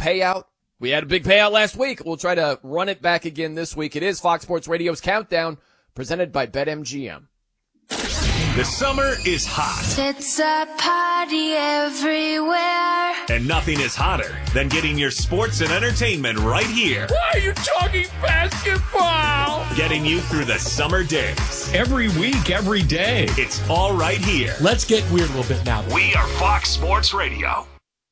payout. We had a big payout last week. We'll try to run it back again this week. It is Fox Sports Radio's Countdown, presented by BetMGM. The summer is hot. It's a party everywhere. And nothing is hotter than getting your sports and entertainment right here. Why are you talking basketball? Getting you through the summer days. Every week, every day. It's all right here. Let's get weird a little bit now. We are Fox Sports Radio.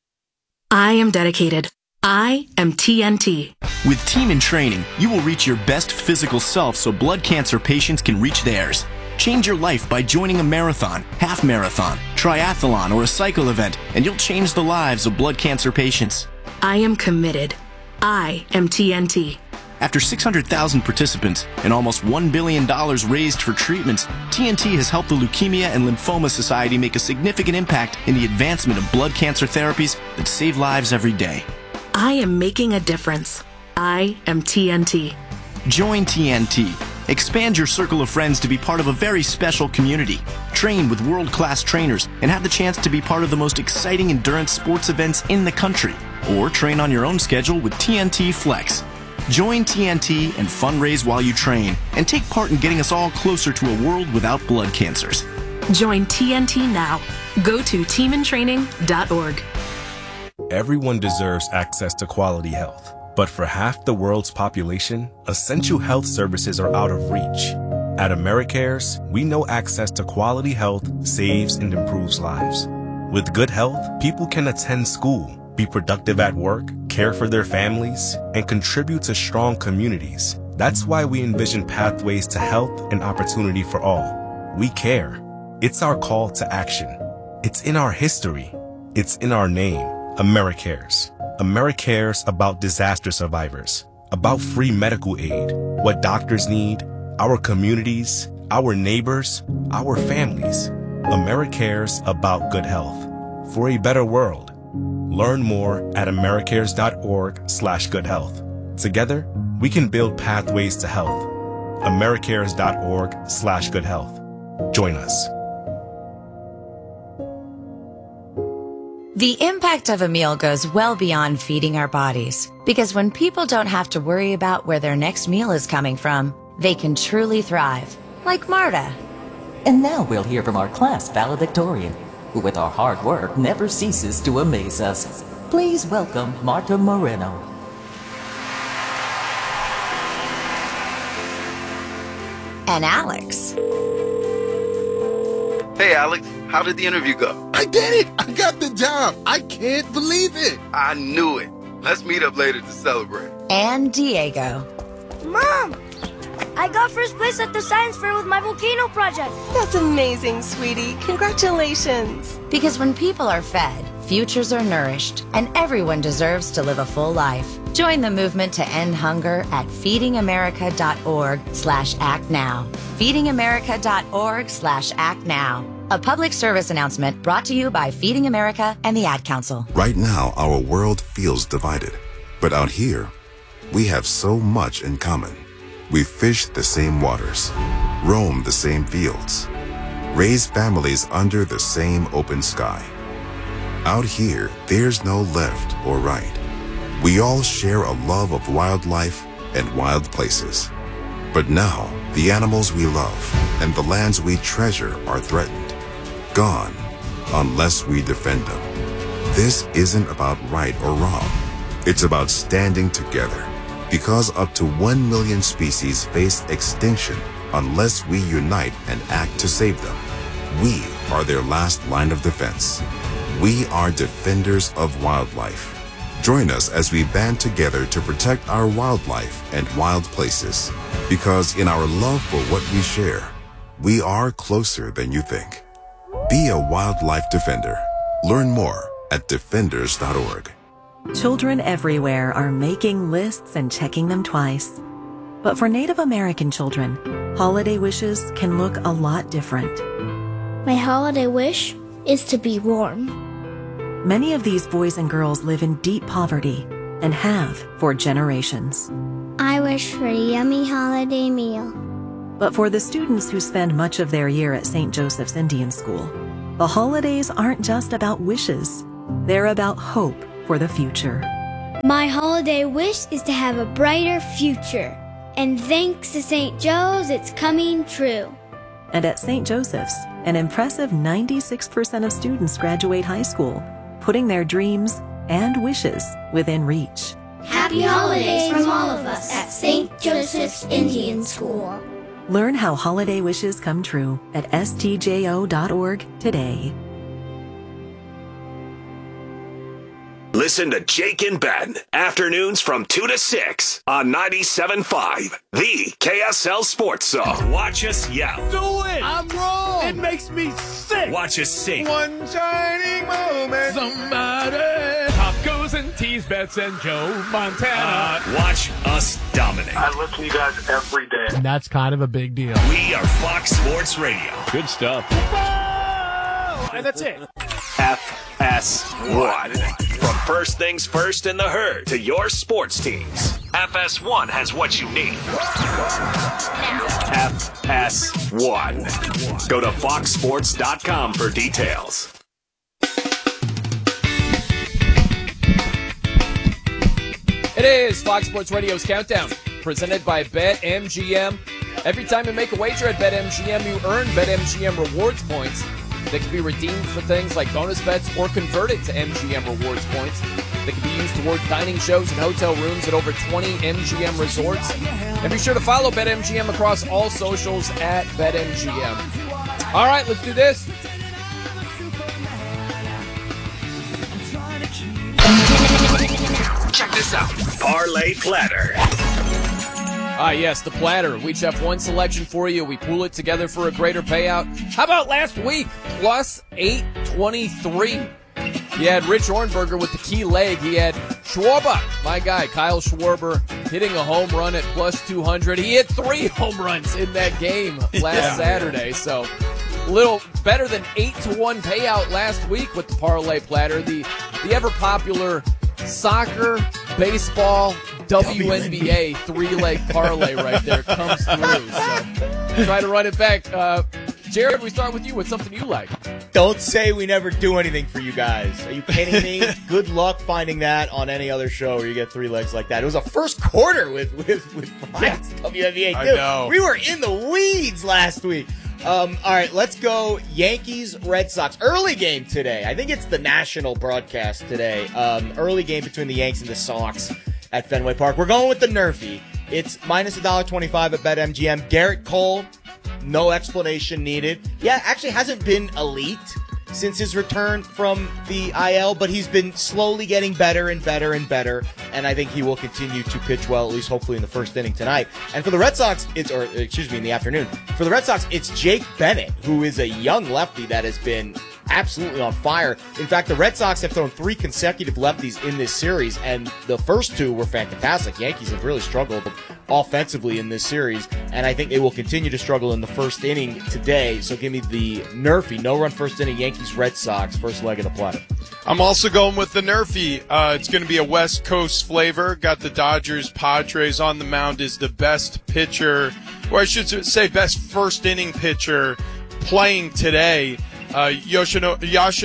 I am dedicated. I am TNT. With Team in Training, you will reach your best physical self so blood cancer patients can reach theirs. Change your life by joining a marathon, half marathon, triathlon, or a cycle event, and you'll change the lives of blood cancer patients. I am committed. I am TNT. After 600,000 participants and almost $1 billion raised for treatments, TNT has helped the Leukemia and Lymphoma Society make a significant impact in the advancement of blood cancer therapies that save lives every day. I am making a difference. I am TNT. Join TNT. Expand your circle of friends to be part of a very special community. Train with world-class trainers and have the chance to be part of the most exciting endurance sports events in the country. Or train on your own schedule with TNT Flex. Join TNT and fundraise while you train and take part in getting us all closer to a world without blood cancers. Join TNT now. Go to teamintraining.org. Everyone deserves access to quality health. But for half the world's population, essential health services are out of reach. At AmeriCares, we know access to quality health saves and improves lives. With good health, people can attend school, be productive at work, care for their families, and contribute to strong communities. That's why we envision pathways to health and opportunity for all. We care. It's our call to action. It's in our history. It's in our name. AmeriCares. AmeriCares about disaster survivors, about free medical aid, what doctors need, our communities, our neighbors, our families. AmeriCares about good health. For a better world. Learn more at americares.org/goodhealth. Together, we can build pathways to health. americares.org/goodhealth. Join us. The impact of a meal goes well beyond feeding our bodies, because when people don't have to worry about where their next meal is coming from, they can truly thrive, like Marta. And now we'll hear from our class valedictorian, who with our hard work never ceases to amaze us. Please welcome Marta Moreno. And Alex. Hey, Alex. How did the interview go? I did it! I got the job! I can't believe it! I knew it. Let's meet up later to celebrate. And Diego. Mom! I got first place at the science fair with my volcano project. That's amazing, sweetie. Congratulations. Because when people are fed, futures are nourished, and everyone deserves to live a full life. Join the movement to end hunger at feedingamerica.org/actnow. feedingamerica.org/actnow. A public service announcement brought to you by Feeding America and the Ad Council. Right now, our world feels divided. But out here, we have so much in common. We fish the same waters, roam the same fields, raise families under the same open sky. Out here, there's no left or right. We all share a love of wildlife and wild places. But now, the animals we love and the lands we treasure are threatened. Gone, unless we defend them. This isn't about right or wrong. It's about standing together. Because up to 1 million species face extinction unless we unite and act to save them. We are their last line of defense. We are defenders of wildlife. Join us as we band together to protect our wildlife and wild places. Because in our love for what we share, we are closer than you think. Be a wildlife defender. Learn more at defenders.org. Children everywhere are making lists and checking them twice. But for Native American children, holiday wishes can look a lot different. My holiday wish is to be warm. Many of these boys and girls live in deep poverty and have for generations. I wish for a yummy holiday meal. But for the students who spend much of their year at St. Joseph's Indian School, the holidays aren't just about wishes. They're about hope for the future. My holiday wish is to have a brighter future. And thanks to St. Joe's, it's coming true. And at St. Joseph's, an impressive 96% of students graduate high school, putting their dreams and wishes within reach. Happy holidays from all of us at St. Joseph's Indian School. Learn how holiday wishes come true at stjo.org today. Listen to Jake and Ben, afternoons from 2 to 6 on 97.5, the KSL Sports Zone. Watch us yell. Do it! I'm wrong! It makes me sick! Watch us sing. One shining moment. Somebody! Pop goes and tease Bets and Joe Montana. Watch us dominate. I listen to you guys every day. And that's kind of a big deal. We are Fox Sports Radio. Good stuff. And that's it. FS1. From first things first in the herd to your sports teams, FS1 has what you need. FS1. Go to foxsports.com for details. It is Fox Sports Radio's Countdown, presented by BetMGM. Every time you make a wager at BetMGM, you earn BetMGM rewards points that can be redeemed for things like bonus bets or converted to MGM rewards points that can be used towards dining shows and hotel rooms at over 20 MGM resorts. And be sure to follow BetMGM across all socials at BetMGM. All right, let's do this. Check this out. Parlay Platter. Yes, the platter. We each have one selection for you. We pool it together for a greater payout. How about last week? Plus 823. He had Rich Ornberger with the key leg. He had Schwarber, my guy, Kyle Schwarber, hitting a home run at plus 200. He hit 3 home runs in that game last Saturday. So a little better than 8-1 payout last week with the parlay platter. The ever-popular soccer, baseball, WNBA 3-leg parlay right there comes through. So try to run it back. Jared, we start with you. What's something you like? Don't say we never do anything for you guys. Are you kidding me? Good luck finding that on any other show where you get 3 legs like that. It was a first quarter with WNBA. I know. We were in the weeds last week. All right, let's go Yankees, Red Sox. Early game today. I think it's the national broadcast today. Early game between the Yanks and the Sox at Fenway Park. We're going with the Nerfy. It's minus $1.25 at BetMGM. Garrett Cole, no explanation needed. Yeah, actually hasn't been elite since his return from the IL, but he's been slowly getting better and better and better, and I think he will continue to pitch well, at least hopefully in the first inning tonight. And for the Red Sox, in the afternoon. For the Red Sox, it's Jake Bennett, who is a young lefty that has been absolutely on fire. In fact, the Red Sox have thrown 3 consecutive lefties in this series, and the first 2 were fantastic. Yankees have really struggled offensively in this series, and I think they will continue to struggle in the first inning today. So give me the Nerfy, no-run first inning, Yankees, Red Sox, first leg of the platter. I'm also going with the Nerfy. It's going to be a West Coast flavor. Got the Dodgers, Padres on the mound is the best pitcher, or I should say best first inning pitcher playing today. Yoshinobu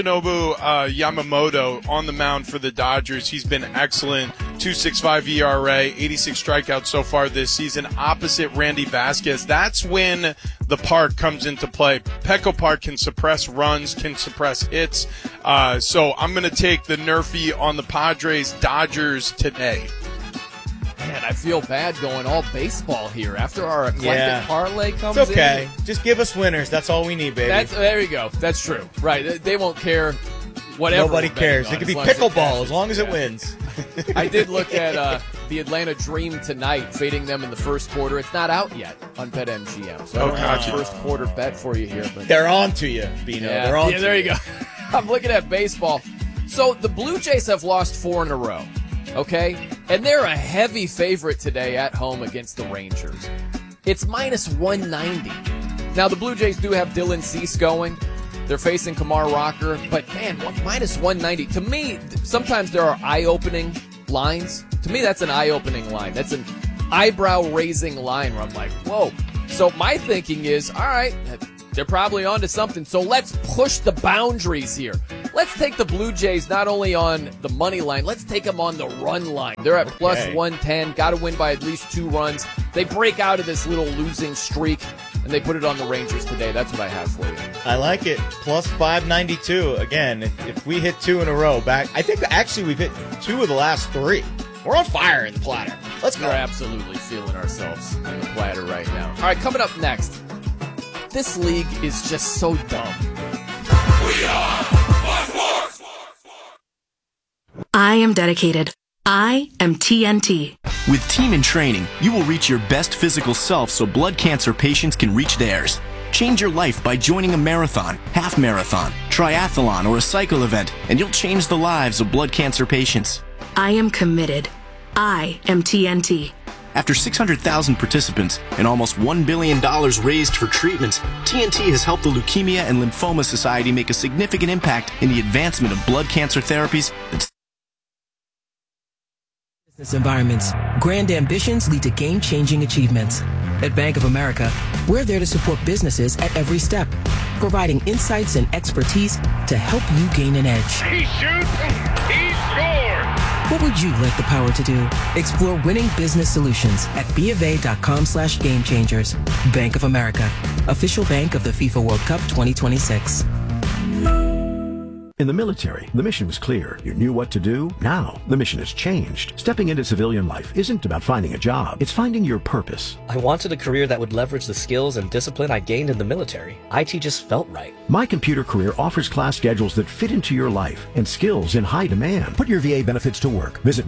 Yamamoto on the mound for the Dodgers. He's been excellent. 2.65 ERA, 86 strikeouts so far this season. Opposite Randy Vasquez. That's when the park comes into play. Petco Park can suppress runs, can suppress hits. So I'm going to take the Nerfy on the Padres Dodgers today. Man, I feel bad going all baseball here after our eclectic parlay comes in. It's okay. Just give us winners. That's all we need, baby. There you go. That's true. Right. They won't care whatever. Nobody cares. It could be pickleball as long as it wins. I did look at the Atlanta Dream tonight, fading them in the first quarter. It's not out yet on BetMGM. So I don't have a first quarter bet for you here. But they're on to you, Bino. Yeah, they're on to there you. You go. I'm looking at baseball. So the Blue Jays have lost 4 in a row. Okay? And they're a heavy favorite today at home against the Rangers. It's minus 190. Now, the Blue Jays do have Dylan Cease going. They're facing Kumar Rocker. But, man, minus 190. To me, sometimes there are eye-opening lines. To me, that's an eye-opening line. That's an eyebrow-raising line where I'm like, whoa. So my thinking is, all right, they're probably onto something. So let's push the boundaries here. Let's take the Blue Jays not only on the money line, let's take them on the run line. They're at plus 110, got to win by at least 2 runs. They break out of this little losing streak, and they put it on the Rangers today. That's what I have for you. I like it. Plus 592. Again, if we hit 2 in a row back, I think actually we've hit 2 of the last 3. We're on fire in the platter. Let's go. We're absolutely feeling ourselves in the platter right now. All right, coming up next. This league is just so dumb. We are I am dedicated. I am TNT. With Team in Training, you will reach your best physical self so blood cancer patients can reach theirs. Change your life by joining a marathon, half marathon, triathlon, or a cycle event, and you'll change the lives of blood cancer patients. I am committed. I am TNT. After 600,000 participants and almost $1 billion raised for treatments, TNT has helped the Leukemia and Lymphoma Society make a significant impact in the advancement of blood cancer therapies. Business environments, grand ambitions lead to game-changing achievements. At Bank of America, we're there to support businesses at every step, providing insights and expertise to help you gain an edge. He shoots, he scores! What would you like the power to do? Explore winning business solutions at BofA.com/gamechangers. Bank of America, official bank of the FIFA World Cup 2026. In the military, the mission was clear. You knew what to do. Now, the mission has changed. Stepping into civilian life isn't about finding a job. It's finding your purpose. I wanted a career that would leverage the skills and discipline I gained in the military. IT just felt right. My Computer Career offers class schedules that fit into your life and skills in high demand. Put your VA benefits to work. Visit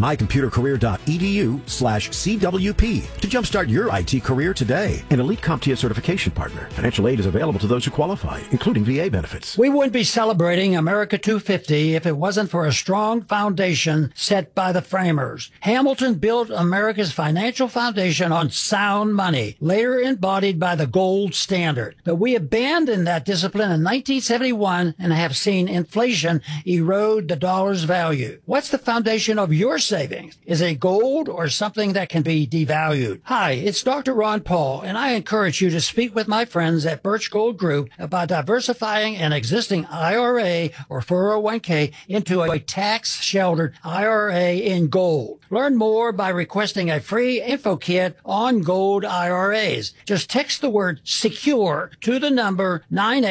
mycomputercareer.edu/CWP to jumpstart your IT career today. An elite CompTIA certification partner. Financial aid is available to those who qualify, including VA benefits. We wouldn't be celebrating America 250 if it wasn't for a strong foundation set by the framers. Hamilton built America's financial foundation on sound money, later embodied by the gold standard. But we abandoned that discipline in 1971 and have seen inflation erode the dollar's value. What's the foundation of your savings? Is it gold or something that can be devalued? Hi, it's Dr. Ron Paul, and I encourage you to speak with my friends at Birch Gold Group about diversifying an existing IRA or 401k into a tax-sheltered IRA in gold. Learn more by requesting a free info kit on gold IRAs. Just text the word SECURE to the number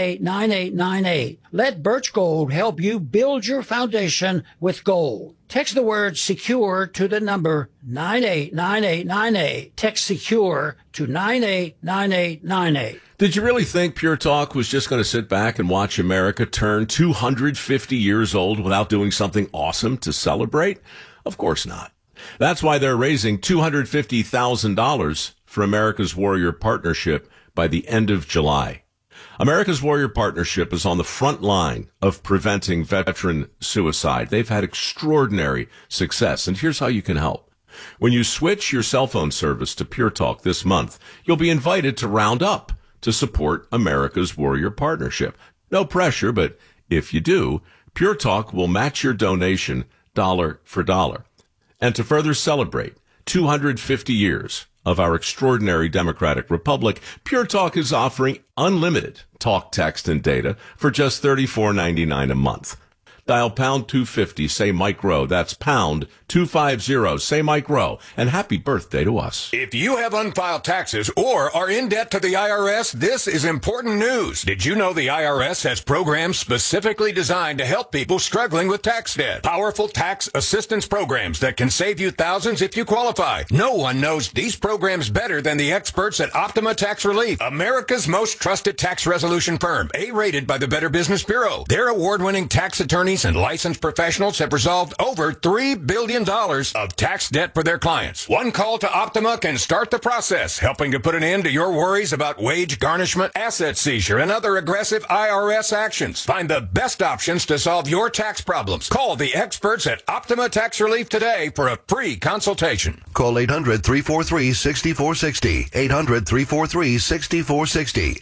989898. Let Birch Gold help you build your foundation with gold. Text the word SECURE to the number 989898. Text SECURE to 989898. Did you really think Pure Talk was just going to sit back and watch America turn 250 years old without doing something awesome to celebrate? Of course not. That's why they're raising $250,000 for America's Warrior Partnership by the end of July. America's Warrior Partnership is on the front line of preventing veteran suicide. They've had extraordinary success, and here's how you can help. When you switch your cell phone service to Pure Talk this month, you'll be invited to round up to support America's Warrior Partnership. No pressure, but if you do, Pure Talk will match your donation dollar for dollar. And to further celebrate 250 years of our extraordinary democratic republic, Pure Talk is offering unlimited talk, text, and data for just $34.99 a month. Dial pound 250, say Mike Rowe. That's pound 250, say Mike Rowe. And happy birthday to us. If you have unfiled taxes or are in debt to the IRS, this is important news. Did you know the IRS has programs specifically designed to help people struggling with tax debt? Powerful tax assistance programs that can save you thousands if you qualify. No one knows these programs better than the experts at Optima Tax Relief, America's most trusted tax resolution firm, A-rated by the Better Business Bureau. Their award-winning tax attorneys and licensed professionals have resolved over $3 billion of tax debt for their clients. One call to Optima can start the process, helping to put an end to your worries about wage garnishment, asset seizure, and other aggressive IRS actions. Find the best options to solve your tax problems. Call the experts at Optima Tax Relief today for a free consultation. Call 800-343-6460. 800-343-6460.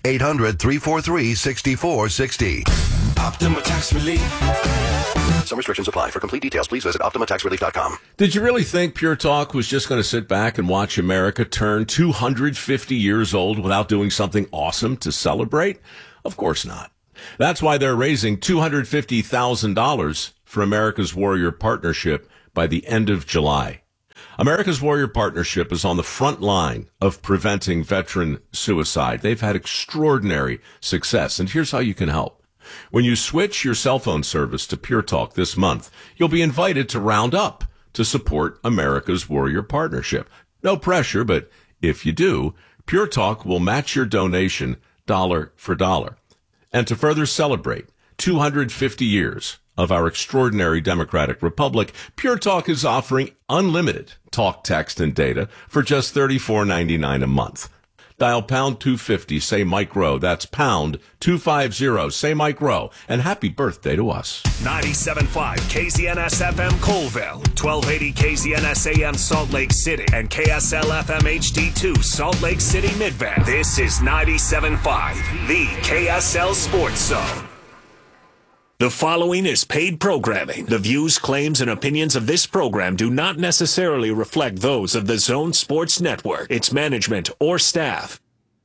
800-343-6460. Optima Tax Relief. Some restrictions apply. For complete details, please visit OptimaTaxRelief.com. Did you really think Pure Talk was just going to sit back and watch America turn 250 years old without doing something awesome to celebrate? Of course not. That's why they're raising $250,000 for America's Warrior Partnership by the end of July. America's Warrior Partnership is on the front line of preventing veteran suicide. They've had extraordinary success, and here's how you can help. When you switch your cell phone service to Pure Talk this month, you'll be invited to round up to support America's Warrior Partnership. No pressure, but if you do, Pure Talk will match your donation dollar for dollar. And to further celebrate 250 years of our extraordinary democratic republic, Pure Talk is offering unlimited talk, text, and data for just $34.99 a month. Dial pound 250, say Mike Rowe. That's pound 250, say Mike Rowe. And happy birthday to us. 97.5 KZNS FM Colville, 1280 KZNS AM Salt Lake City, and KSL FM HD2 Salt Lake City Midvale. This is 97.5, the KSL Sports Zone. The following is paid programming. The views, claims, and opinions of this program do not necessarily reflect those of the Zone Sports Network, its management, or staff.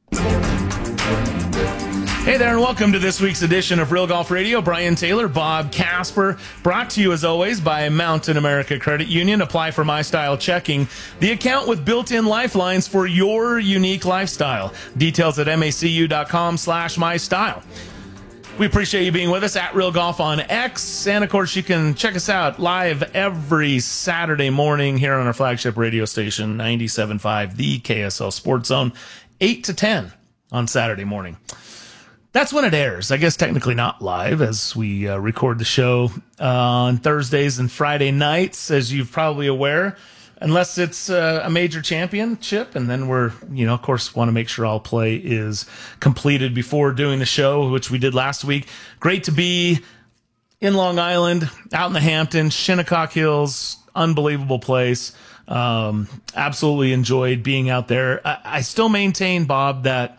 Hey there, and welcome to this week's edition of Real Golf Radio. Brian Taylor, Bob Casper, brought to you as always by Mountain America Credit Union. Apply for My Style Checking, the account with built-in lifelines for your unique lifestyle. Details at macu.com/mystyle. We appreciate you being with us at Real Golf on X. And, of course, you can check us out live every Saturday morning here on our flagship radio station, 97.5, the KSL Sports Zone, 8 to 10 on Saturday morning. That's when it airs. I guess technically not live, as we record the show on Thursdays and Friday nights, as you're probably aware, unless it's a major championship. And then we're, of course, want to make sure all play is completed before doing the show, which we did last week. Great to be in Long Island, out in the Hamptons, Shinnecock Hills, unbelievable place. Absolutely enjoyed being out there. I still maintain, Bob, that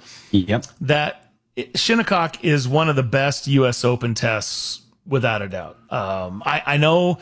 Shinnecock is one of the best U.S. Open tests, without a doubt. I know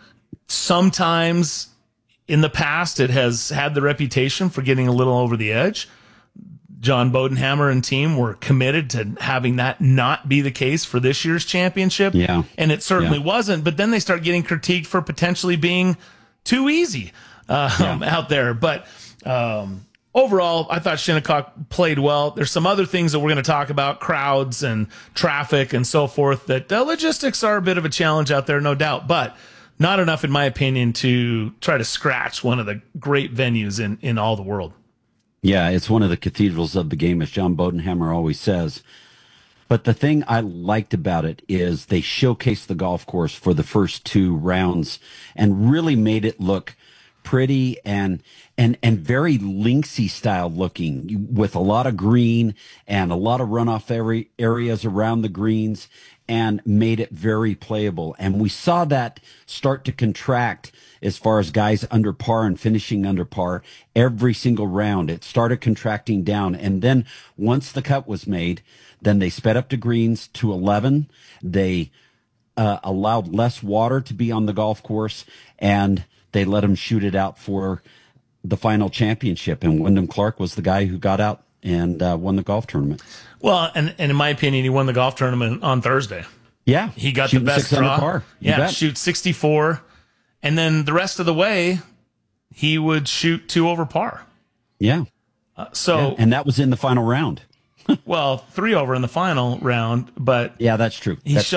sometimes in the past, it has had the reputation for getting a little over the edge. John Bodenhammer and team were committed to having that not be the case for this year's championship. Yeah. And it certainly wasn't. But then they start getting critiqued for potentially being too easy out there. But overall, I thought Shinnecock played well. There's some other things that we're going to talk about, crowds and traffic and so forth, that the logistics are a bit of a challenge out there, no doubt. But not enough, in my opinion, to try to scratch one of the great venues in all the world. Yeah, it's one of the cathedrals of the game, as John Bodenhammer always says. But the thing I liked about it is they showcased the golf course for the first two rounds and really made it look pretty and very linksy style looking, with a lot of green and a lot of runoff areas around the greens, and made it very playable. And we saw that start to contract as far as guys under par and finishing under par every single round. It started contracting down. And then once the cut was made, then they sped up to greens to 11. They allowed less water to be on the golf course, and they let them shoot it out for the final championship. And Wyndham Clark was the guy who got out and won the golf tournament. Well, and in my opinion, he won the golf tournament on Thursday. Yeah. He got the best draw. Par. Shoot 64. And then the rest of the way, he would shoot 2 over par. Yeah. And that was in the final round. Well, 3 over in the final round, but yeah, that's true. He goes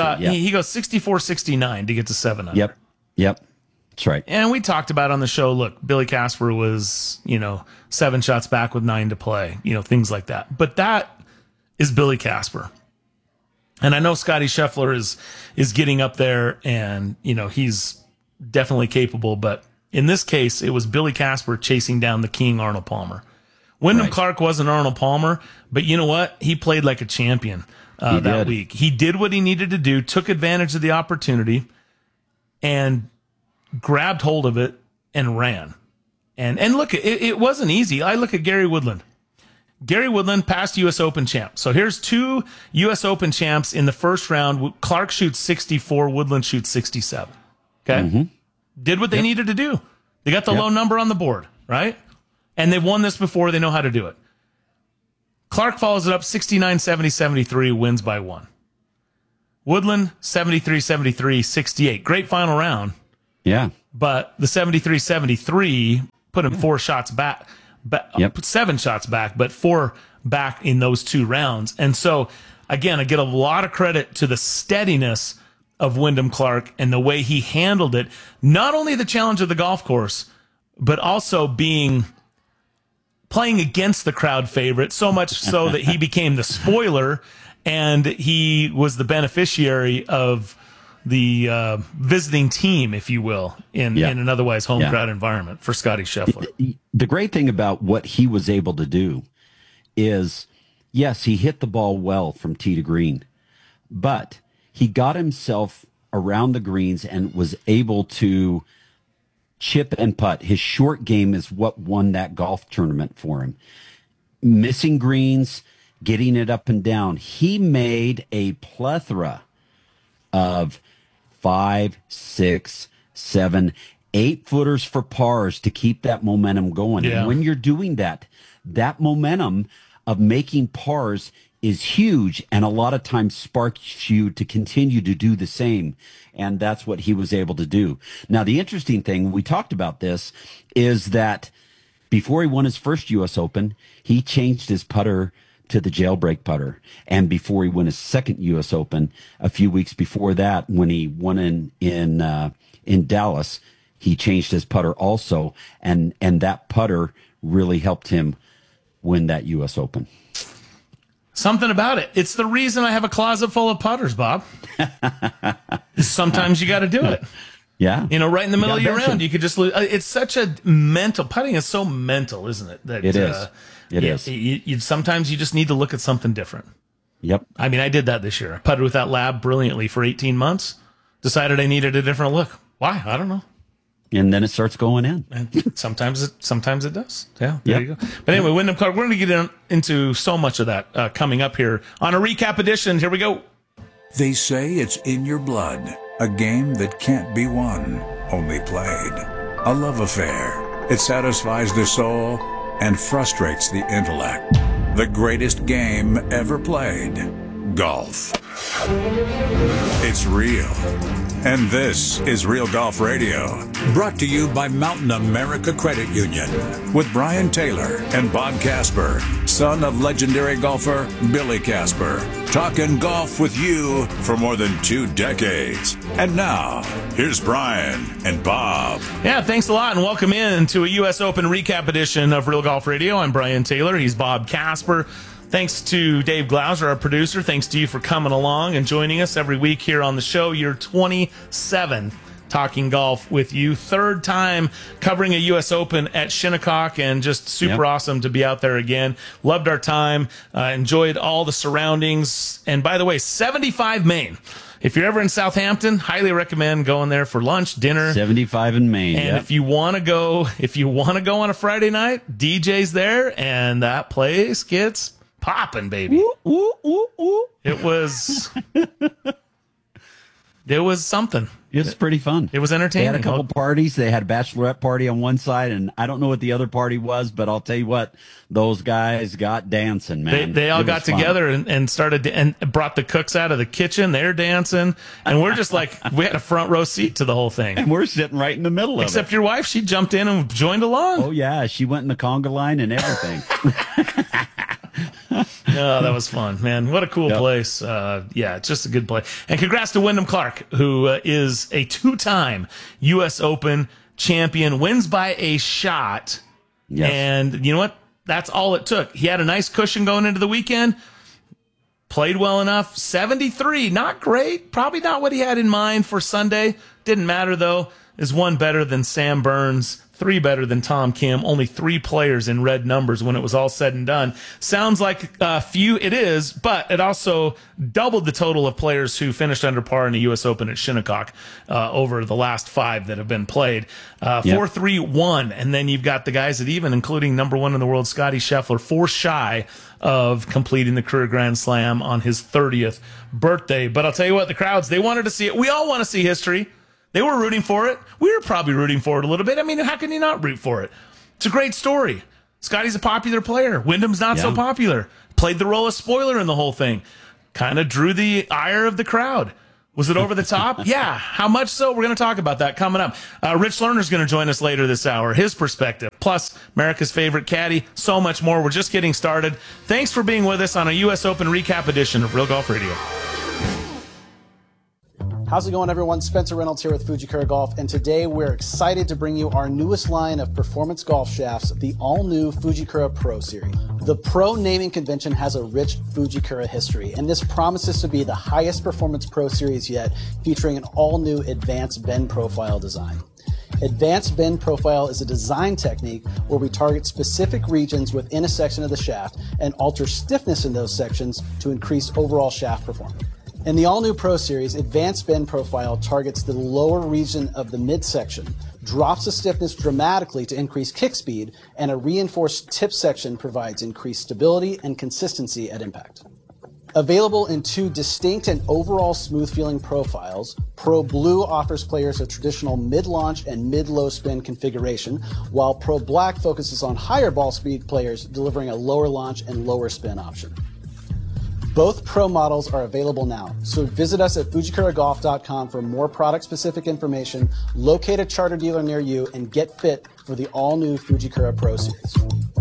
64-69 to get to 7 under. Yep. That's right. And we talked about on the show, look, Billy Casper was, 7 shots back with 9 to play, things like that. But that is Billy Casper. And I know Scotty Scheffler is getting up there, and, he's definitely capable. But in this case, it was Billy Casper chasing down the king, Arnold Palmer. Wyndham Clark wasn't Arnold Palmer, but you know what? He played like a champion that week. He did what he needed to do, took advantage of the opportunity, and grabbed hold of it and ran. And look, it wasn't easy. I look at Gary Woodland. Gary Woodland, past U.S. Open champ. So here's 2 U.S. Open champs in the first round. Clark shoots 64, Woodland shoots 67. Okay? Mm-hmm. Did what they needed to do. They got the low number on the board, right? And they've won this before. They know how to do it. Clark follows it up 69, 70, 73, wins by 1. Woodland, 73-73, 68. Great final round. Yeah. But the 73-73 put him 4 shots back, 7 shots back, but 4 back in those 2 rounds. And so, again, I get a lot of credit to the steadiness of Wyndham Clark and the way he handled it. Not only the challenge of the golf course, but also playing against the crowd favorite, so much so that he became the spoiler and he was the beneficiary of the visiting team, if you will, in an otherwise home crowd environment for Scottie Scheffler. The great thing about what he was able to do is, yes, he hit the ball well from tee to green, but he got himself around the greens and was able to chip and putt. His short game is what won that golf tournament for him. Missing greens, getting it up and down. He made a plethora of 5, 6, 7, 8 footers for pars to keep that momentum going. Yeah. And when you're doing that, that momentum of making pars is huge and a lot of times sparks you to continue to do the same. And that's what he was able to do. Now, the interesting thing, we talked about this, is that before he won his first U.S. Open, he changed his putter to the jailbreak putter. And before he won his second U.S. Open, a few weeks before that, when he won in Dallas, he changed his putter also. And that putter really helped him win that U.S. Open. Something about it. It's the reason I have a closet full of putters, Bob. Sometimes you got to do it. Yeah. Right in the middle of your round, you could just lose. It's such a mental, putting is so mental, isn't it? That it is. It is. Sometimes you just need to look at something different. Yep. I mean, I did that this year. I putted with that lab brilliantly for 18 months. Decided I needed a different look. Why? I don't know. And then it starts going in. And sometimes it does. Yeah, there you go. But anyway, Wyndham Clark, we're going to get into so much of that coming up here on a recap edition. Here we go. They say it's in your blood. A game that can't be won, only played. A love affair. It satisfies the soul and frustrates the intellect. The greatest game ever played. Golf. It's real. And this is Real Golf Radio, brought to you by Mountain America Credit Union, with Brian Taylor and Bob Casper, son of legendary golfer Billy Casper, talking golf with you for more than 2 decades. And now, here's Brian and Bob. Yeah, thanks a lot, and welcome in to a U.S. Open recap edition of Real Golf Radio. I'm Brian Taylor. He's Bob Casper. Thanks to Dave Glauser, our producer. Thanks to you for coming along and joining us every week here on the show. Year 27 talking golf with you. 3rd time covering a U.S. Open at Shinnecock, and just super awesome to be out there again. Loved our time. Enjoyed all the surroundings. And by the way, 75 Main. If you're ever in Southampton, highly recommend going there for lunch, dinner. 75 in Maine. And if you want to go on a Friday night, DJ's there, and that place gets popping, baby. Ooh, ooh, ooh, ooh. It was something. It was pretty fun. It was entertaining. They had a couple parties. They had a bachelorette party on one side, and I don't know what the other party was, but I'll tell you what, those guys got dancing, man. They all got together and started and brought the cooks out of the kitchen. They're dancing, and we're just like, we had a front row seat to the whole thing. And we're sitting right in the middle of it. Except your wife, she jumped in and joined along. Oh, yeah. She went in the conga line and everything. Oh, that was fun, man. What a cool place. Yeah, it's just a good play. And congrats to Wyndham Clark, who is a 2-time U.S. Open champion, wins by a shot. Yes. And you know what? That's all it took. He had a nice cushion going into the weekend. Played well enough. 73, not great. Probably not what he had in mind for Sunday. Didn't matter, though. Is 1 better than Sam Burns, 3 better than Tom Kim, only 3 players in red numbers when it was all said and done. Sounds like few, it is, but it also doubled the total of players who finished under par in the U.S. Open at Shinnecock over the last 5 that have been played. 4-3-1, and then you've got the guys that even, including number 1 in the world, Scottie Scheffler, 4 shy of completing the career Grand Slam on his 30th birthday. But I'll tell you what, the crowds, they wanted to see it. We all want to see history. They were rooting for it. We were probably rooting for it a little bit. I mean, how can you not root for it? It's a great story. Scottie's a popular player. Wyndham's not so popular. Played the role of spoiler in the whole thing. kind of drew the ire of the crowd. Was it over the top? Yeah. How much so? We're going to talk about that coming up. Rich Lerner's going to join us later this hour. His perspective, plus America's favorite caddy, so much more. We're just getting started. Thanks for being with us on a U.S. Open recap edition of Real Golf Radio. How's it going, everyone? Spencer Reynolds here with Fujikura Golf, and today we're excited to bring you our newest line of performance golf shafts, the all-new Fujikura Pro Series. The Pro naming convention has a rich Fujikura history, and this promises to be the highest performance Pro Series yet, featuring an all-new advanced bend profile design. Advanced bend profile is a design technique where we target specific regions within a section of the shaft and alter stiffness in those sections to increase overall shaft performance. In the all-new Pro Series, Advanced Bend Profile targets the lower region of the midsection, drops the stiffness dramatically to increase kick speed, and a reinforced tip section provides increased stability and consistency at impact. Available in two distinct and overall smooth-feeling profiles, Pro Blue offers players a traditional mid-launch and mid-low spin configuration, while Pro Black focuses on higher ball speed players, delivering a lower launch and lower spin option. Both Pro models are available now, so visit us at FujikuraGolf.com for more product-specific information, locate a charter dealer near you, and get fit for the all-new Fujikura Pro Series.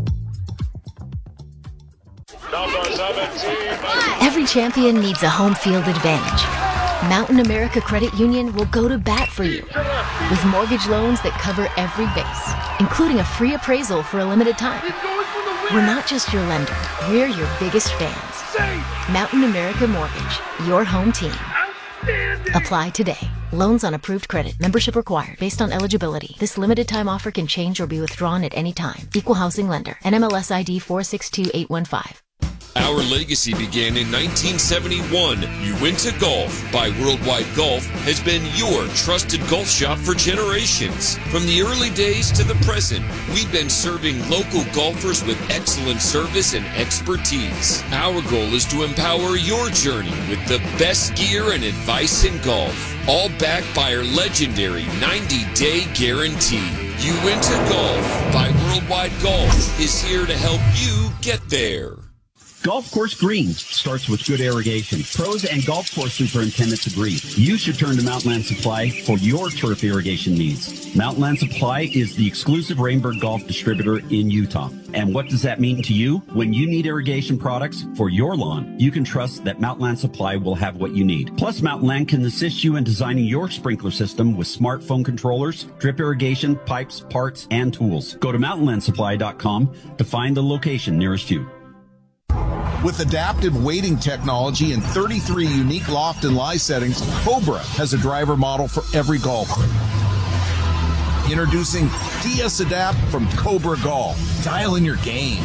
Every champion needs a home field advantage. Mountain America Credit Union will go to bat for you with mortgage loans that cover every base, including a free appraisal for a limited time. We're not just your lender, we're your biggest fans. Mountain America Mortgage, your home team. Apply today. Loans on approved credit. Membership required based on eligibility. This limited time offer can change or be withdrawn at any time. Equal housing lender. NMLS ID 462815. Our legacy began in 1971. Uinta Golf by Worldwide Golf has been your trusted golf shop for generations. From the early days to the present, we've been serving local golfers with excellent service and expertise. Our goal is to empower your journey with the best gear and advice in golf, all backed by our legendary 90-day guarantee. Uinta Golf by Worldwide Golf is here to help you get there. Golf course greens starts with good irrigation. Pros and golf course superintendents agree. You should turn to Mountainland Supply for your turf irrigation needs. Mountainland Supply is the exclusive Rainbird Golf distributor in Utah. And what does that mean to you? When you need irrigation products for your lawn, you can trust that Mountainland Supply will have what you need. Plus, Mountainland can assist you in designing your sprinkler system with smartphone controllers, drip irrigation, pipes, parts, and tools. Go to mountainlandsupply.com to find the location nearest you. With adaptive weighting technology and 33 unique loft and lie settings, Cobra has a driver model for every golfer. Introducing DS Adapt from Cobra Golf. Dial in your game.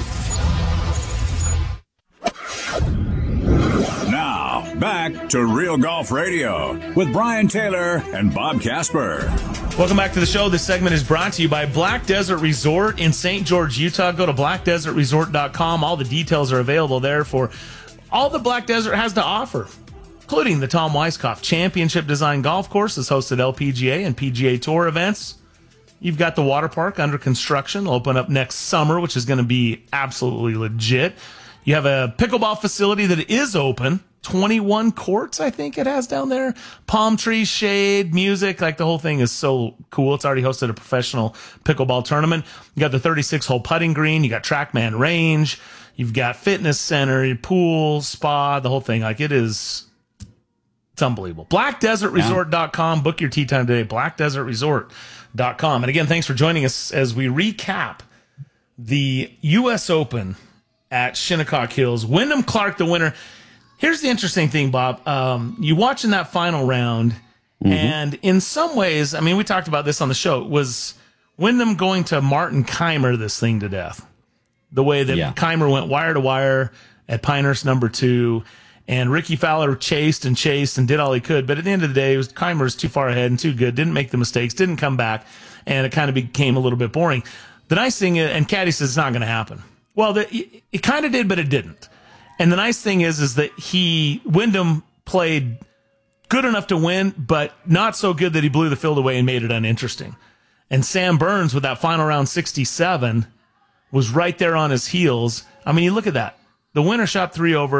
Now, back to Real Golf Radio with Brian Taylor and Bob Casper. Welcome back to the show. This segment is brought to you by Black Desert Resort in St. George, Utah. Go to blackdesertresort.com. All the details are available there for all the Black Desert has to offer, including the Tom Weiskopf Championship Design Golf Course has hosted LPGA and PGA Tour events. You've got the water park under construction. It'll open up next summer, which is going to be absolutely legit. You have a pickleball facility that is open. 21 courts, I think it has down there. Palm trees, shade, music, like the whole thing is so cool. It's already hosted a professional pickleball tournament. You got the 36-hole putting green. You got TrackMan range. You've got fitness center, pool, spa, the whole thing. Like it's unbelievable. BlackDesertResort.com. Book your tee time today. BlackDesertResort.com. And again, thanks for joining us as we recap the U.S. Open at Shinnecock Hills. Wyndham Clark, the winner. Here's the interesting thing, Bob. You watching that final round, and in some ways, I mean, we talked about this on the show, was Wyndham going to Martin Kaymer this thing to death. The way that Kaymer went wire to wire at Pinehurst number 2, and Ricky Fowler chased and did all he could. But at the end of the day, Kaymer was too far ahead and too good, didn't make the mistakes, didn't come back, and it kind of became a little bit boring. The nice thing is, and Caddy says it's not going to happen. Well, it kind of did, but it didn't. And the nice thing is that Wyndham played good enough to win, but not so good that he blew the field away and made it uninteresting. And Sam Burns with that final round 67 was right there on his heels. I mean, you look at that. The winner shot 3 over.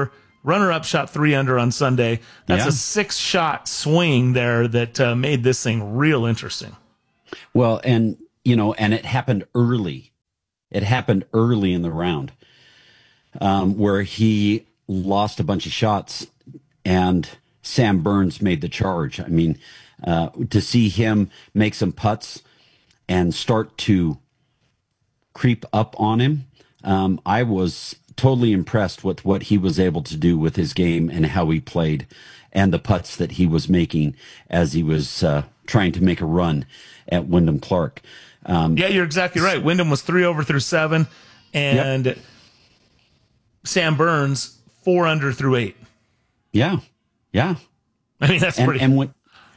Runner-up shot 3 under on Sunday. That's Yeah. a 6-shot swing there that made this thing real interesting. Well, and it happened early. It happened early in the round, where he lost a bunch of shots, and Sam Burns made the charge. I mean, to see him make some putts and start to creep up on him, I was totally impressed with what he was able to do with his game and how he played and the putts that he was making as he was trying to make a run at Wyndham Clark. Yeah, you're exactly right. Wyndham was 3 over through 7, and Yep. Sam Burns 4 under through 8. Yeah. Yeah. I mean, that's pretty. And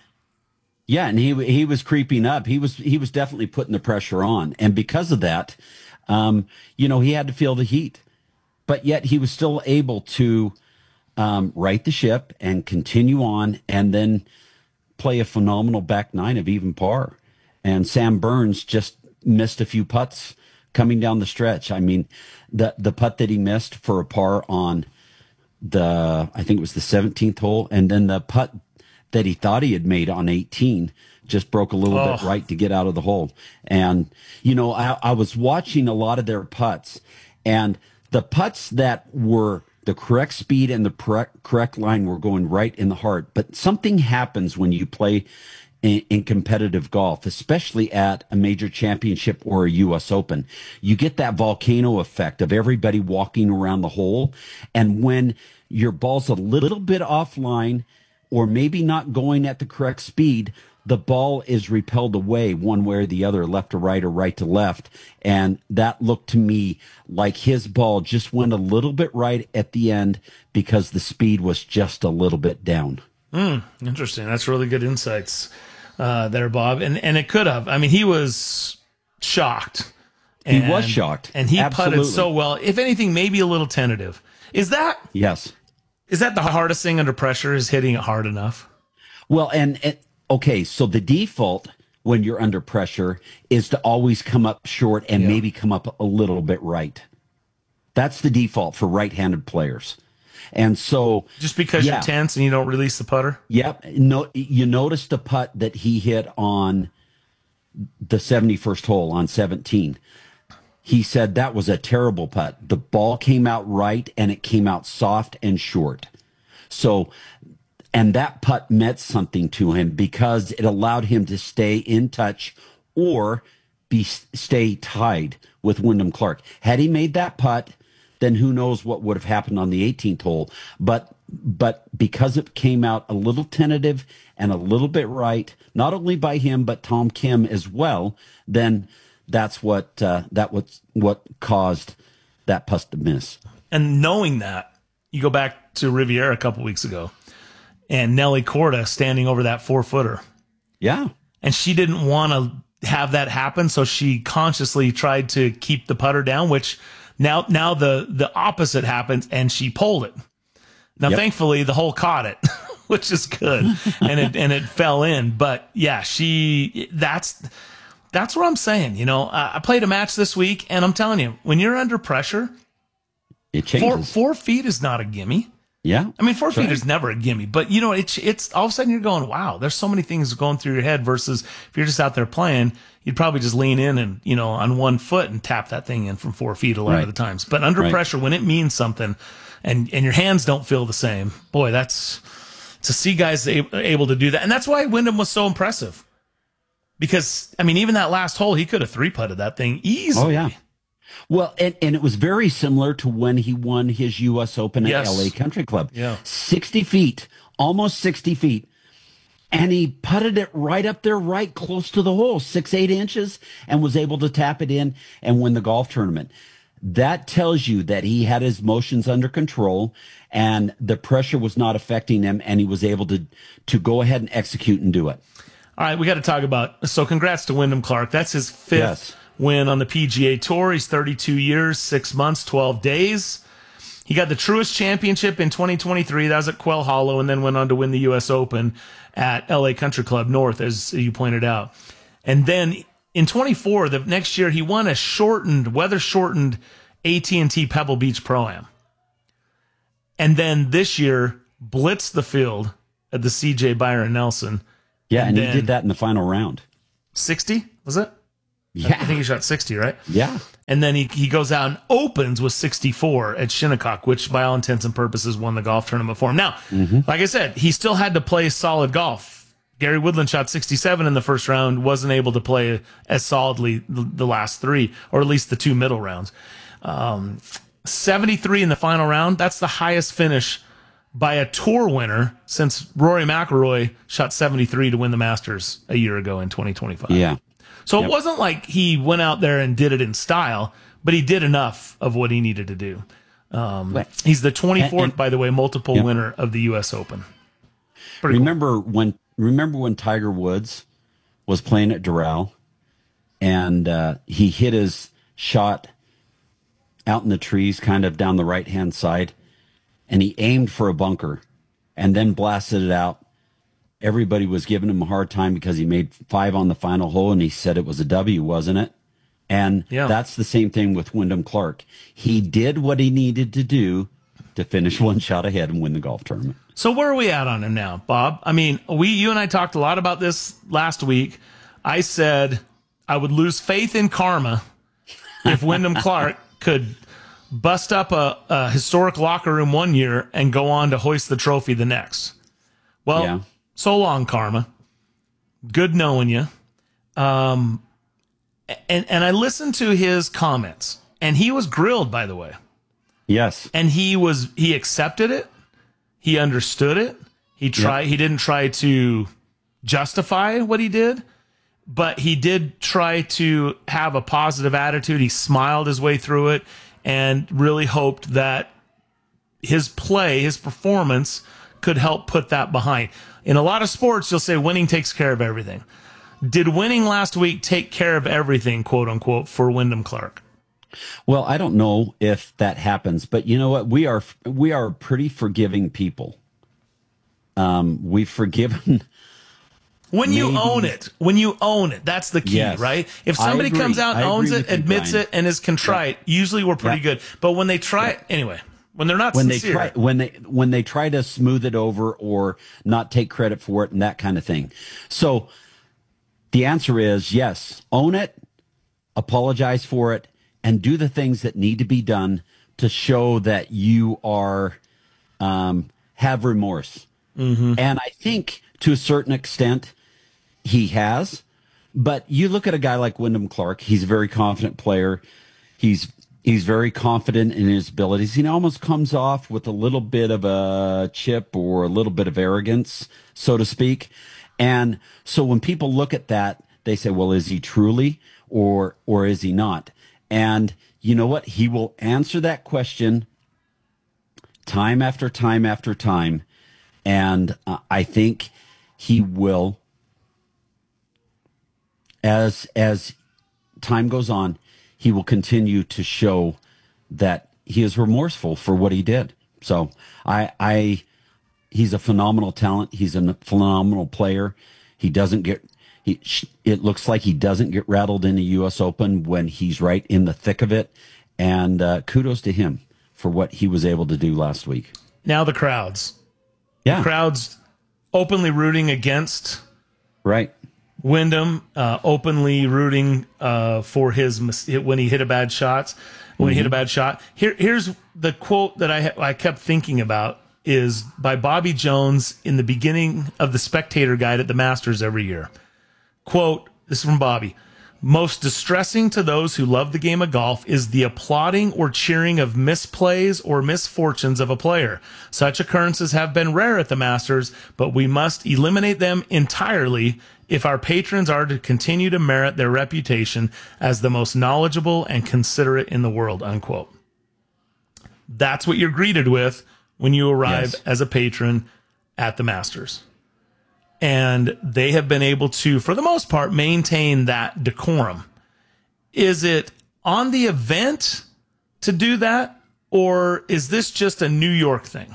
he was creeping up. He was definitely putting the pressure on. And because of that, he had to feel the heat. But yet he was still able to right the ship and continue on, and then play a phenomenal back nine of even par. And Sam Burns just missed a few putts coming down the stretch. I mean, the putt that he missed for a par on I think it was the 17th hole, and then the putt that he thought he had made on 18 just broke a little bit right to get out of the hole. And, I was watching a lot of their putts, and the putts that were the correct speed and the correct line were going right in the heart. But something happens when you play in competitive golf, especially at a major championship or a U.S. Open. You get that volcano effect of everybody walking around the hole. And when your ball's a little bit offline or maybe not going at the correct speed, the ball is repelled away one way or the other, left to right or right to left. And that looked to me like his ball just went a little bit right at the end because the speed was just a little bit down. Interesting. That's really good insights there, Bob. And it could have. I mean, he was shocked. He was shocked. And he Absolutely. putted so well. If anything, maybe a little tentative. Yes. Is that the hardest thing under pressure, is hitting it hard enough? Well, okay, so the default when you're under pressure is to always come up short and maybe come up a little bit right. That's the default for right-handed players. And so just because you're tense and you don't release the putter? Yep. No, you notice the putt that he hit on the 71st hole on 17. He said that was a terrible putt. The ball came out right and it came out soft and short. So, and that putt meant something to him because it allowed him to stay in touch or stay tied with Wyndham Clark. Had he made that putt, then who knows what would have happened on the 18th hole. But because it came out a little tentative and a little bit right, not only by him, but Tom Kim as well, then that's what caused that putt to miss. And knowing that, you go back to Riviera a couple weeks ago, and Nelly Korda standing over that 4-footer. Yeah. And she didn't want to have that happen, so she consciously tried to keep the putter down, which now the opposite happens, and she pulled it. Now, thankfully, the hole caught it, which is good, and it fell in. But yeah, that's what I'm saying. I played a match this week, and I'm telling you, when you're under pressure, it changes. 4 feet is not a gimme. Yeah. I mean, 4 feet is never a gimme, but it's all of a sudden you're going, wow, there's so many things going through your head versus if you're just out there playing, you'd probably just lean in and, on 1 foot and tap that thing in from 4 feet a lot of the times. But under pressure, when it means something and your hands don't feel the same, boy, that's to see guys able to do that. And that's why Wyndham was so impressive. Because, I mean, even that last hole, he could have 3-putted that thing easily. Oh, yeah. Well, and it was very similar to when he won his U.S. Open at LA Country Club. Yeah. 60 feet, almost 60 feet. And he putted it right up there, right close to the hole, 6-8 inches, and was able to tap it in and win the golf tournament. That tells you that he had his motions under control and the pressure was not affecting him, and he was able to go ahead and execute and do it. All right, we got to talk about, so congrats to Wyndham Clark. That's his 5th win on the PGA Tour. He's 32 years, 6 months, 12 days. He got the Truist Championship in 2023. That was at Quail Hollow, and then went on to win the U.S. Open at LA Country Club North, as you pointed out. And then in 24, the next year, he won a weather-shortened AT&T Pebble Beach Pro-Am. And then this year, blitzed the field at the C.J. Byron Nelson. Yeah, and he did that in the final round. 60, was it? Yeah. I think he shot 60, right? Yeah. And then he goes out and opens with 64 at Shinnecock, which by all intents and purposes won the golf tournament for him. Now, like I said, he still had to play solid golf. Gary Woodland shot 67 in the first round, wasn't able to play as solidly the last three, or at least the two middle rounds. 73 in the final round, that's the highest finish by a tour winner since Rory McIlroy shot 73 to win the Masters a year ago in 2025. Yeah. So it wasn't like he went out there and did it in style, but he did enough of what he needed to do. He's the 24th, by the way, multiple winner of the U.S. Open. Remember when Tiger Woods was playing at Doral and he hit his shot out in the trees, kind of down the right-hand side, and he aimed for a bunker and then blasted it out. Everybody was giving him a hard time because he made 5 on the final hole, and he said it was a W, wasn't it? And that's the same thing with Wyndham Clark. He did what he needed to do to finish one shot ahead and win the golf tournament. So where are we at on him now, Bob? I mean, you and I talked a lot about this last week. I said I would lose faith in karma if Wyndham Clark could bust up a historic locker room one year and go on to hoist the trophy the next. Well, so long, karma. Good knowing you. And I listened to his comments, and he was grilled, by the way. Yes. And he accepted it. He understood it. He didn't try to justify what he did, but he did try to have a positive attitude. He smiled his way through it and really hoped that his play, his performance could help put that behind. In a lot of sports, you'll say winning takes care of everything. Did winning last week take care of everything, quote unquote, for Wyndham Clark? Well, I don't know if that happens, but you know what? We are pretty forgiving people. We've forgiven. When you own it, that's the key, right? If somebody comes out and owns it, admits it, and is contrite, usually we're pretty good. But when they try it, anyway, when they're not sincere. When they try to smooth it over or not take credit for it and that kind of thing. So the answer is yes, own it, apologize for it, and do the things that need to be done to show that you are have remorse. And I think to a certain extent he has. But you look at a guy like Wyndham Clark, he's a very confident player. He's very confident in his abilities. He almost comes off with a little bit of a chip or a little bit of arrogance, so to speak. And so when people look at that, they say, well, is he truly or is he not? And you know what? He will answer that question time after time after time. And I think he will, as time goes on, he will continue to show that he is remorseful for what he did. So he's a phenomenal talent. He's a phenomenal player. It looks like he doesn't get rattled in the U.S. Open when he's right in the thick of it. And kudos to him for what he was able to do last week. Now the crowds. Yeah. The crowds openly rooting against Wyndham, openly rooting for his when he hit a bad shot. When he hit a bad shot. Here's the quote that I kept thinking about is by Bobby Jones in the beginning of the Spectator Guide at the Masters every year. Quote, this is from Bobby. Most distressing to those who love the game of golf is the applauding or cheering of misplays or misfortunes of a player. Such occurrences have been rare at the Masters, but we must eliminate them entirely if our patrons are to continue to merit their reputation as the most knowledgeable and considerate in the world, unquote. That's what you're greeted with when you arrive as a patron at the Masters. And they have been able to, for the most part, maintain that decorum. Is it on the event to do that, or is this just a New York thing?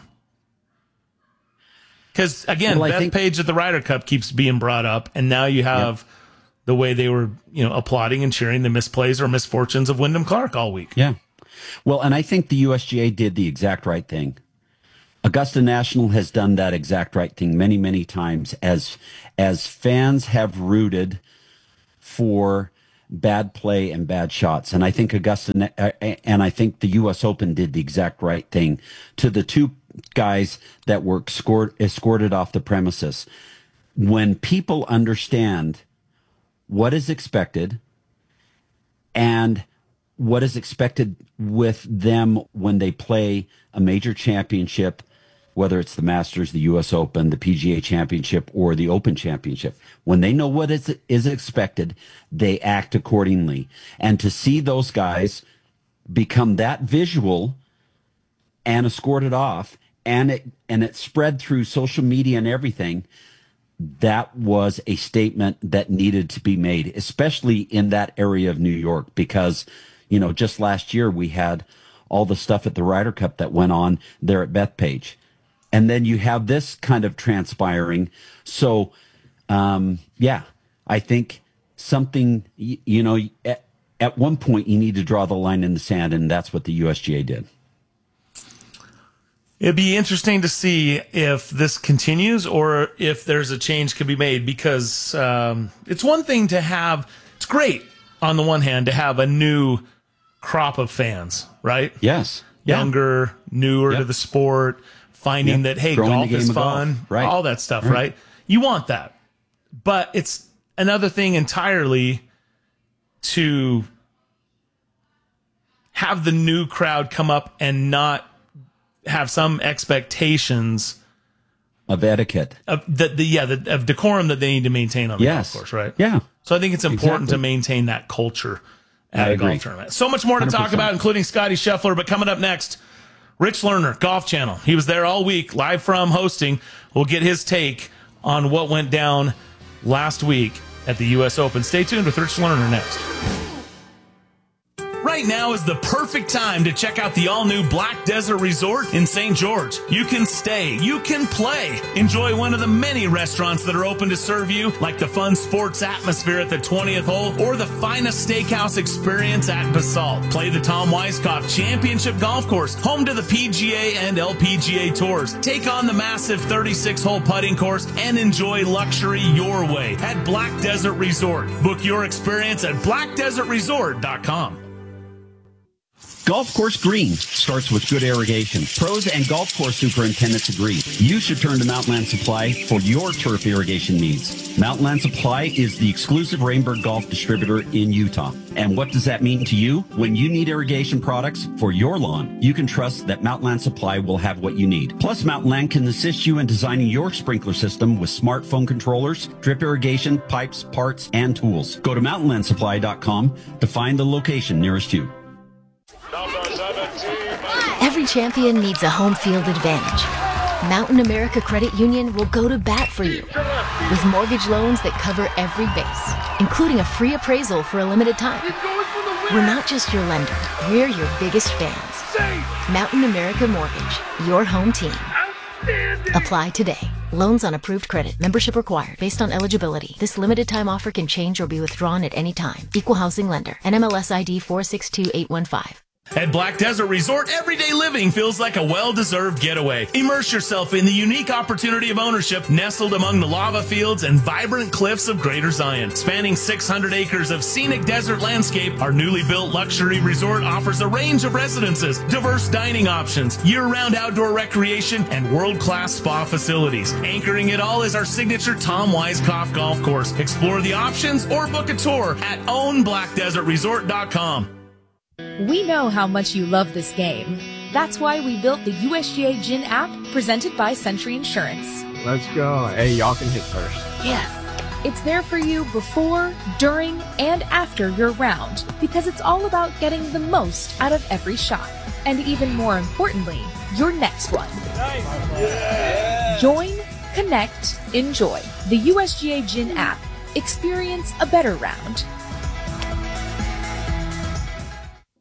Because, again, Bethpage at the Ryder Cup keeps being brought up, and now you have the way they were, applauding and cheering the misplays or misfortunes of Wyndham Clark all week. Yeah. Well, and I think the USGA did the exact right thing. Augusta National has done that exact right thing many, many times as fans have rooted for bad play and bad shots. And I think I think the U.S. Open did the exact right thing to the two guys that were escorted off the premises. When people understand what is expected and what is expected with them when they play a major championship, whether it's the Masters, the U.S. Open, the PGA Championship, or the Open Championship. When they know what is expected, they act accordingly. And to see those guys become that visual and escorted off, and it spread through social media and everything, that was a statement that needed to be made, especially in that area of New York, because, just last year we had all the stuff at the Ryder Cup that went on there at Bethpage. And then you have this kind of transpiring. So, I think something, at one point you need to draw the line in the sand, and that's what the USGA did. It'd be interesting to see if this continues or if there's a change could be made, because it's one thing to have, it's great on the one hand to have a new crop of fans, right? Yes. Younger, newer to the sport, finding that, hey, golf is fun, right? All that stuff, right? You want that. But it's another thing entirely to have the new crowd come up and not have some expectations of etiquette, of decorum that they need to maintain on the golf course, right? Yeah. So I think it's important to maintain that culture at a golf tournament. So much more to 100%. Talk about, including Scotty Scheffler. But coming up next, Rich Lerner, Golf Channel. He was there all week, live from hosting. We'll get his take on what went down last week at the U.S. Open. Stay tuned with Rich Lerner next. Right now is the perfect time to check out the all-new Black Desert Resort in St. George. You can stay, you can play, enjoy one of the many restaurants that are open to serve you, like the fun sports atmosphere at the 20th hole or the finest steakhouse experience at Basalt. Play the Tom Weiskopf Championship Golf Course, home to the PGA and LPGA Tours. Take on the massive 36-hole putting course and enjoy luxury your way at Black Desert Resort. Book your experience at blackdesertresort.com. Golf course green starts with good irrigation. Pros and golf course superintendents agree. You should turn to Mountainland Supply for your turf irrigation needs. Mountainland Supply is the exclusive Rainbird Golf distributor in Utah. And what does that mean to you? When you need irrigation products for your lawn, you can trust that Mountainland Supply will have what you need. Plus, Mountainland can assist you in designing your sprinkler system with smartphone controllers, drip irrigation, pipes, parts, and tools. Go to mountainlandsupply.com to find the location nearest you. Every champion needs a home field advantage. Mountain America Credit Union will go to bat for you with mortgage loans that cover every base, including a free appraisal for a limited time. We're not just your lender, we're your biggest fans. Mountain America Mortgage, your home team. Apply today. Loans on approved credit. Membership required based on eligibility. This limited time offer can change or be withdrawn at any time. Equal housing lender. NMLS ID 462815. At Black Desert Resort, everyday living feels like a well-deserved getaway. Immerse yourself in the unique opportunity of ownership nestled among the lava fields and vibrant cliffs of Greater Zion. Spanning 600 acres of scenic desert landscape, our newly built luxury resort offers a range of residences, diverse dining options, year-round outdoor recreation, and world-class spa facilities. Anchoring it all is our signature Tom Weiskopf Golf Course. Explore the options or book a tour at ownblackdesertresort.com. We know how much you love this game. That's why we built the USGA Gin app presented by Century Insurance. Let's go. Hey, y'all can hit first. Yes. It's there for you before, during, and after your round because it's all about getting the most out of every shot. And even more importantly, your next one. Nice. Yeah. Join, connect, enjoy. The USGA Gin app. Experience a better round.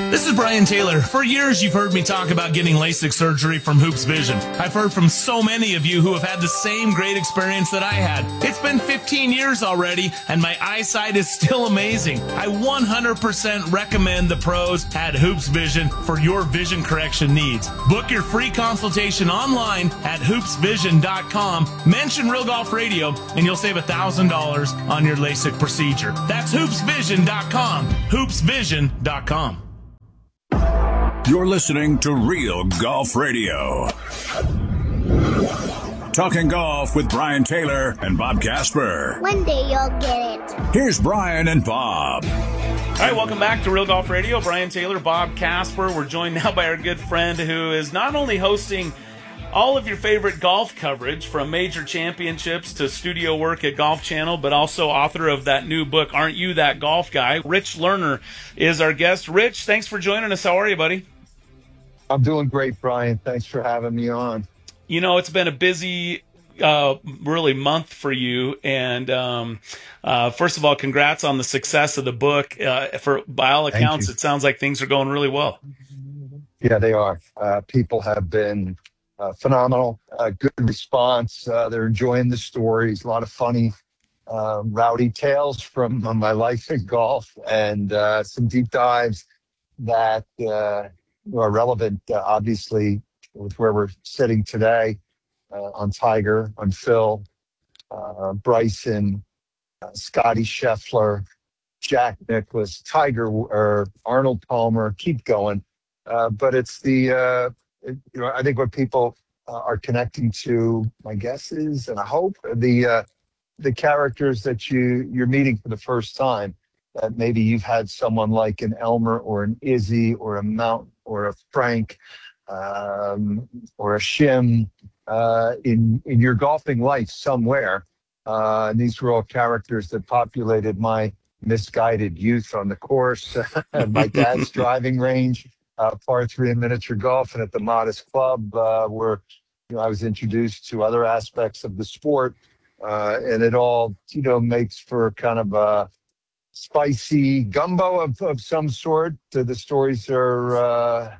This is Brian Taylor. For years, you've heard me talk about getting LASIK surgery from Hoops Vision. I've heard from so many of you who have had the same great experience that I had. It's been 15 years already, and my eyesight is still amazing. I 100% recommend the pros at Hoops Vision for your vision correction needs. Book your free consultation online at hoopsvision.com. Mention Real Golf Radio, and you'll save $1,000 on your LASIK procedure. That's hoopsvision.com. hoopsvision.com. You're listening to Real Golf Radio. Talking golf with Brian Taylor and Bob Casper. One day you'll get it. Here's Brian and Bob. All right, welcome back to Real Golf Radio. Brian Taylor, Bob Casper. We're joined now by our good friend who is not only hosting all of your favorite golf coverage, from major championships to studio work at Golf Channel, but also author of that new book, Aren't You That Golf Guy? Rich Lerner is our guest. Rich, thanks for joining us. How are you, buddy? I'm doing great, Brian. Thanks for having me on. You know, it's been a busy really month for you, and first of all, congrats on the success of the book. By all accounts, it sounds like things are going really well. Yeah, they are. People have been phenomenal. Good response. They're enjoying the stories. A lot of funny, rowdy tales from my life in golf, and some deep dives that are relevant, obviously, with where we're sitting today, on Tiger, on Phil, Bryson, Scotty Scheffler, Jack Nicklaus, Tiger, or Arnold Palmer. Keep going. But it's the I think what people are connecting to, my guess is, and I hope, the characters that you're meeting for the first time. That maybe you've had someone like an Elmer or an Izzy or a Mount or a Frank or a Shim in your golfing life somewhere. And these were all characters that populated my misguided youth on the course at my dad's driving range, par 3 in miniature golf, and at the Modest Club, where I was introduced to other aspects of the sport. And it all, makes for kind of a spicy gumbo of some sort. The stories are,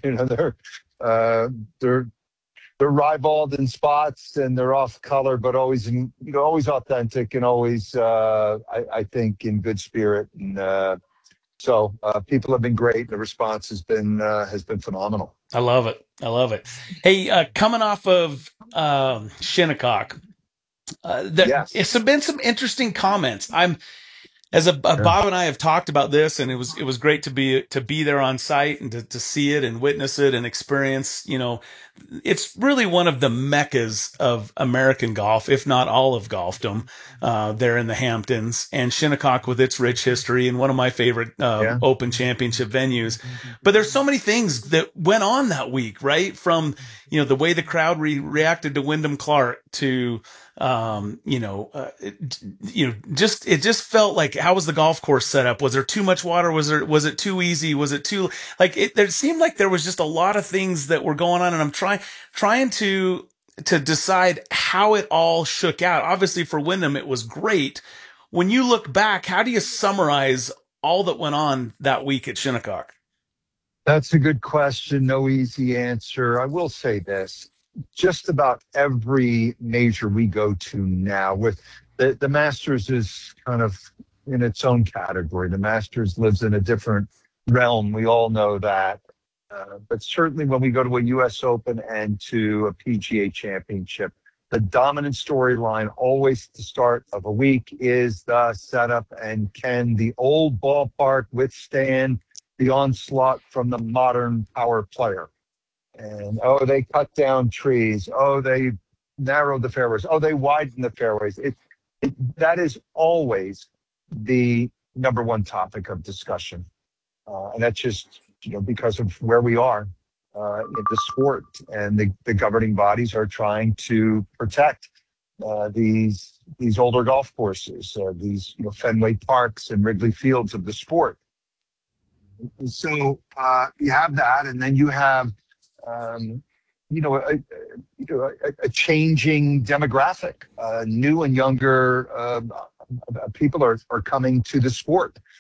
they're ribald in spots, and they're off color, but always always authentic, and always I think in good spirit. And so people have been great. The response has been phenomenal. I love it. Hey, coming off of Shinnecock, yes. It's been some interesting comments. Bob and I have talked about this, and it was great to be there on site and to see it and witness it and experience. It's really one of the meccas of American golf, if not all of golfdom, there in the Hamptons, and Shinnecock with its rich history and one of my favorite Open Championship venues. But there's so many things that went on that week, right? From the way the crowd reacted to Wyndham Clark to it just felt like, how was the golf course set up? Was there too much water? Was it too easy? Was it too, there seemed like there was just a lot of things that were going on, and I'm trying to decide how it all shook out. Obviously for Wyndham, it was great. When you look back, how do you summarize all that went on that week at Shinnecock? That's a good question. No easy answer. I will say this. Just about every major we go to now, with the Masters is kind of in its own category. The Masters lives in a different realm. We all know that. But certainly when we go to a U.S. Open and to a PGA Championship, the dominant storyline always at the start of a week is the setup, and can the old ballpark withstand the onslaught from the modern power player? And, they cut down trees. They narrowed the fairways. They widened the fairways. That is always the number one topic of discussion. And that's just, because of where we are in the sport. And the governing bodies are trying to protect these older golf courses, these Fenway Parks and Wrigley Fields of the sport. So you have that, and then you have a changing demographic. New and younger people are coming to the sport,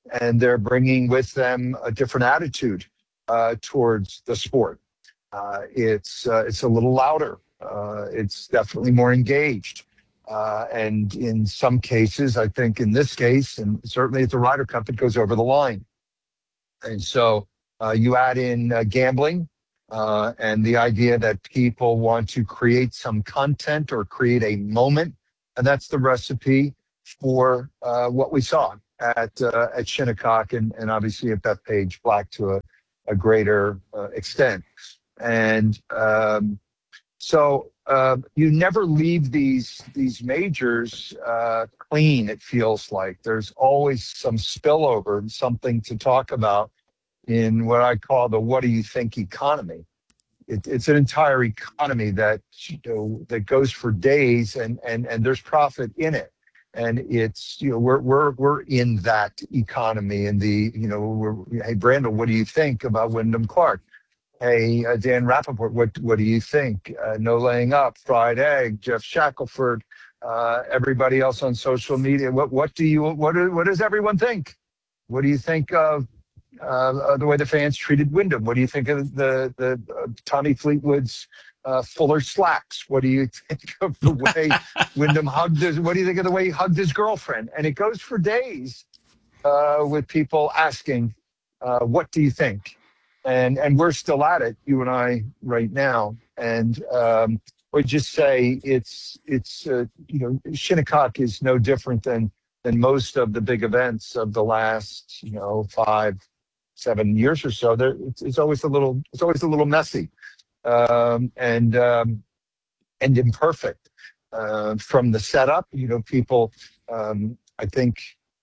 and they're bringing with them a different attitude towards the sport. It's a little louder. It's definitely more engaged. And in some cases, I think in this case, and certainly at the Ryder Cup, it goes over the line. And so you add in gambling and the idea that people want to create some content or create a moment. And that's the recipe for what we saw at Shinnecock and obviously at Bethpage Black to a greater extent. And so you never leave these majors clean, it feels like. There's always some spillover and something to talk about in what I call the what do you think economy. It's an entire economy that that goes for days and there's profit in it. And it's, we're in that economy and hey, Brandel, what do you think about Wyndham Clark? Hey, Dan Rappaport, what do you think? No Laying Up, Fried Egg, Jeff Shackelford, everybody else on social media. What does everyone think? What do you think of the way the fans treated Wyndham? What do you think of the Tommy Fleetwood's Fuller slacks? What do you think of the way Wyndham hugged what do you think of the way he hugged his girlfriend? And it goes for days with people asking, what do you think? And we're still at it, you and I, right now. And we just say it's Shinnecock is no different than most of the big events of the last 5-7 years or so. It's always a little messy and imperfect from the setup. People I think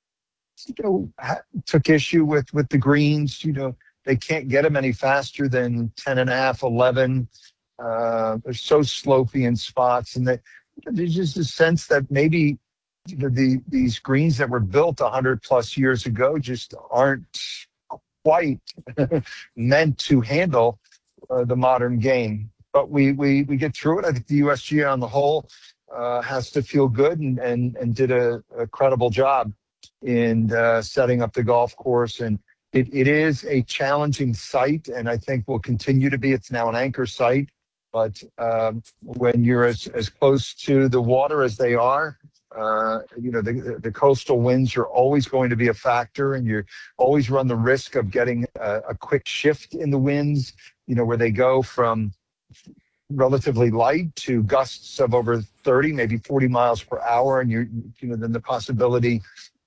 took issue with the greens. They can't get them any faster than 10.5, 11. They're so slopey in spots, and there's just a sense that maybe these greens that were built 100+ years ago just aren't quite meant to handle the modern game. But we get through it. I think the USGA on the whole has to feel good and did a credible job in setting up the golf course. And it is a challenging site, and I think will continue to be. It's now an anchor site. But when you're as close to the water as they are, the coastal winds are always going to be a factor, and you always run the risk of getting a quick shift in the winds, where they go from relatively light to gusts of over 30, maybe 40 miles per hour. And then the possibility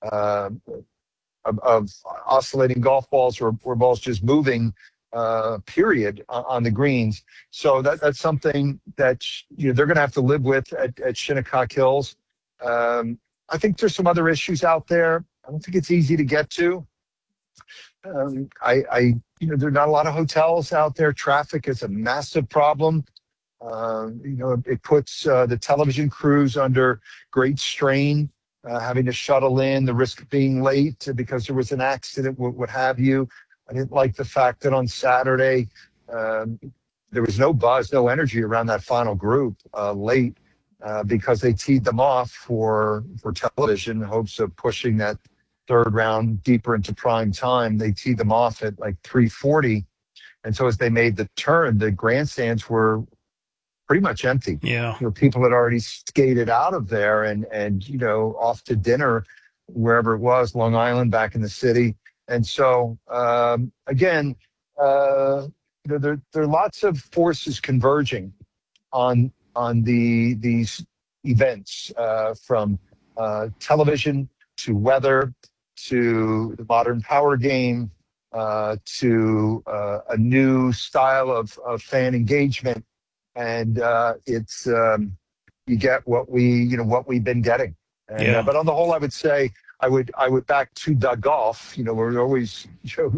of oscillating golf balls or balls just moving, period, on the greens. So that's something that they're going to have to live with at Shinnecock Hills. I think there's some other issues out there. I don't think it's easy to get to. There are not a lot of hotels out there. Traffic is a massive problem. It puts the television crews under great strain, having to shuttle in, the risk of being late because there was an accident, what have you. I didn't like the fact that on Saturday there was no buzz, no energy around that final group late because they teed them off for television in hopes of pushing that third round deeper into prime time. They teed them off at like 3:40. And so as they made the turn, the grandstands were pretty much empty. Yeah. People had already skated out of there and off to dinner, wherever it was, Long Island, back in the city. And so, again, there are lots of forces converging on these events, from television to weather to the modern power game to a new style of fan engagement. And it's you get what we've been getting. And, but on the whole, I would say I would back to the golf. We're always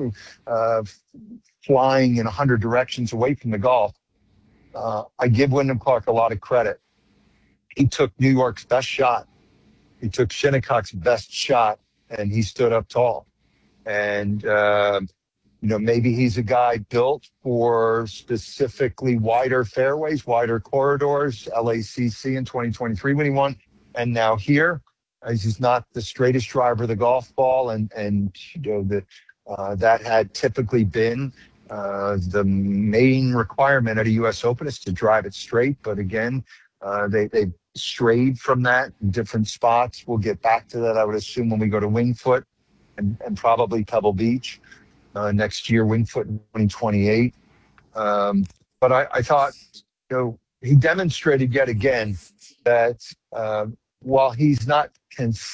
flying in 100 directions away from the golf. I give Wyndham Clark a lot of credit. He took New York's best shot. He took Shinnecock's best shot, and he stood up tall. And maybe he's a guy built for specifically wider fairways, wider corridors, LACC in 2023 when he won, and now here. He's not the straightest driver of the golf ball, and that had typically been the main requirement at a U.S. Open is to drive it straight. But again, they strayed from that in different spots. We'll get back to that, I would assume, when we go to Winged Foot and probably Pebble Beach next year, Winged Foot in 2028. But I thought, he demonstrated yet again that while he's not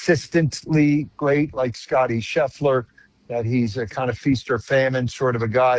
consistently great like Scottie Scheffler, that he's a kind of feast or famine sort of a guy.